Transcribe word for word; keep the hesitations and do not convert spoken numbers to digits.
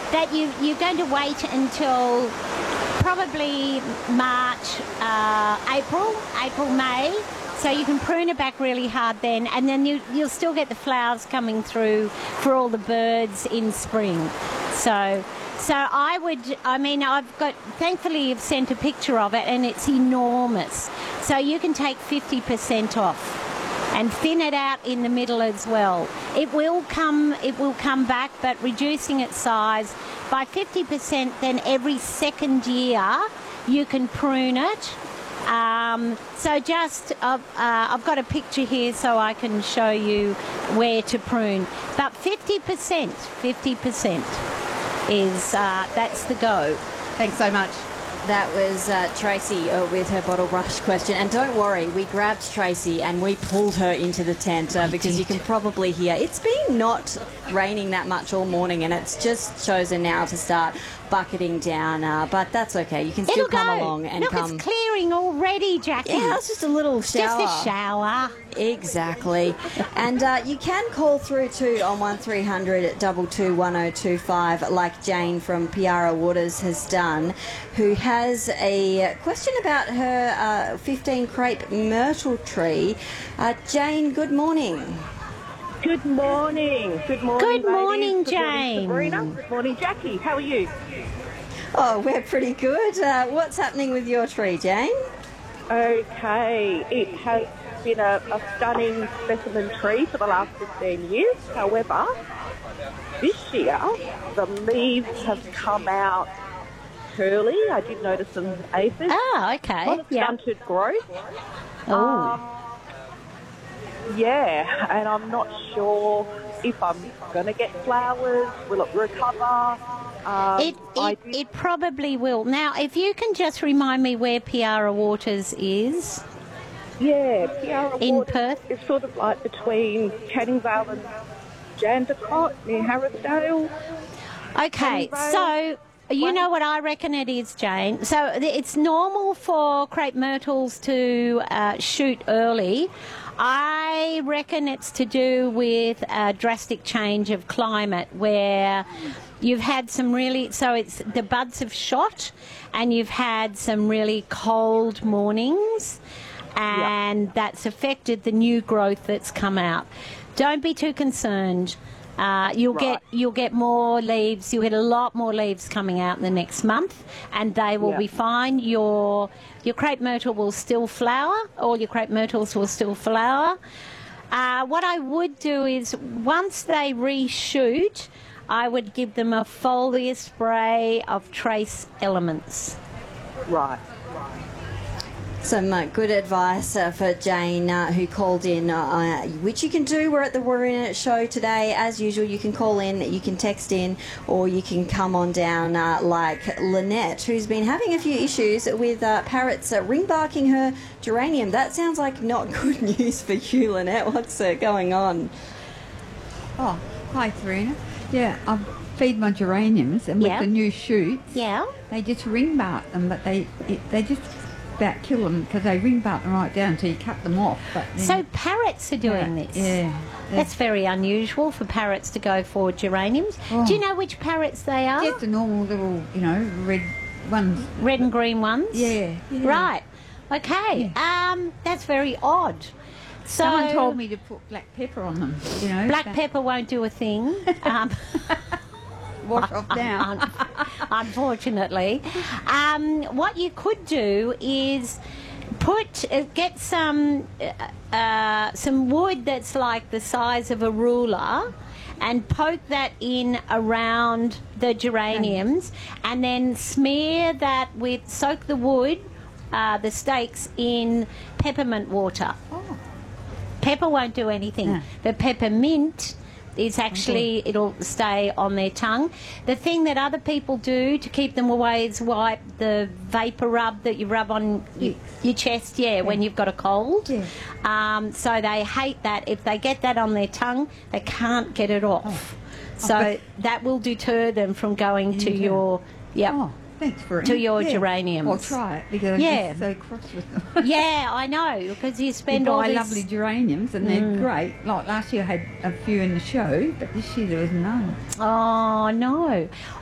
that you, you're going to wait until probably March, uh, April, April, May. So you can prune it back really hard then, and then you, you'll still get the flowers coming through for all the birds in spring. So, so I would, I mean, I've got, thankfully you've sent a picture of it, and it's enormous. So you can take fifty percent off and thin it out in the middle as well. It will come, it will come back, but reducing its size by fifty percent, then every second year you can prune it. Um, so just, uh, uh, I've got a picture here so I can show you where to prune. But fifty percent, fifty percent is, uh, that's the go. Thanks so much. That was uh, Tracy uh, with her bottle brush question. And don't worry, we grabbed Tracy and we pulled her into the tent uh, because you can probably hear it's been not raining that much all morning, and it's just chosen now to start bucketing down. Uh, but that's okay. You can still It'll come go. along and Look, come. It's clearing already, Jackie. Yeah, it's just a little shower. Just a shower. Exactly. And uh, you can call through too on one three hundred two two two one oh two five, like Jane from Piara Waters has done, who has a question about her uh, fifteen crepe myrtle tree. Uh, Jane, good morning. Good morning. Good morning. Good morning, ladies. Jane. Good morning, Sabrina. Good morning, Jackie. How are you? Oh, we're pretty good. Uh, what's happening with your tree, Jane? Okay. It has been a, a stunning specimen tree for the last fifteen years. However, this year the leaves have come out curly. I did notice some aphids. Oh, okay. A lot of Yeah. stunted growth. Oh. Um, yeah, and I'm not sure if I'm going to get flowers. Will it recover? Um, It I it, did- it probably will. Now, if you can just remind me where Piara Waters is. Yeah, Piara In Waters Perth? is sort of like between Canning Vale and Jandakot near Harrisdale. Okay, Canning so you Well- know what I reckon it is, Jane. So th- it's normal for crepe myrtles to uh, shoot early. I reckon it's to do with a drastic change of climate where you've had some really, so it's the buds have shot and you've had some really cold mornings, and that's affected the new growth that's come out. Don't be too concerned. Uh, you'll Right. get you'll get more leaves. You'll get a lot more leaves coming out in the next month, and they will Yeah. be fine. Your your crepe myrtle will still flower. All your crepe myrtles will still flower. Uh, what I would do is once they reshoot, I would give them a foliar spray of trace elements. Right. Some uh, good advice uh, for Jane, uh, who called in, uh, which you can do. We're at the We're In It show today. As usual, you can call in, you can text in, or you can come on down uh, like Lynette, who's been having a few issues with uh, parrots uh, ring barking her geranium. That sounds like not good news for you, Lynette. What's uh, going on? Oh, hi, Serena. Yeah, I feed my geraniums, and with Yeah. the new shoots, Yeah. they just ring bark them, but they it, they just about kill them because they ring bark them right down until you cut them off. But then, So parrots are doing yeah, this. Yeah, That's very unusual for parrots to go for geraniums. Oh. Do you know which parrots they are? just the normal little, you know, red ones. Red and green ones? Yeah, yeah. Right. Okay. Um, that's very odd. So Someone told me to put black pepper on them. You know, black that- pepper won't do a thing. Um, wash off down. un- unfortunately. Um, what you could do is put uh, get some uh, uh, some wood that's like the size of a ruler, and poke that in around the geraniums, and then smear that with soak the wood, uh, the stakes in peppermint water. Oh. Pepper won't do anything, No. but peppermint is actually, it'll stay on their tongue. The thing that other people do to keep them away is wipe the vapor rub that you rub on y- your chest, yeah, when you've got a cold. Yeah. Um, so they hate that. If they get that on their tongue, they can't get it off. So but- that will deter them from going to Yeah. your, yeah. Oh, thanks for it. To your yeah. geraniums. I'll try it because Yeah. I'm just so cross with them. Yeah, I know, because you You spend all buy this... lovely geraniums and they're great. Like last year I had a few in the show, but this year there was none. Oh, no.